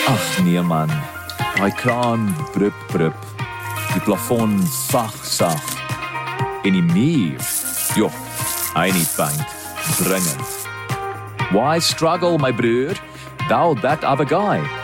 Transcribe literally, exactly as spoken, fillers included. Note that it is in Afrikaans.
Ag nee man, daai kraan brup brup, die plafon vag sag, en die muur, joh, hy nie paint, dringend. Why struggle, my broer? Thou that other guy.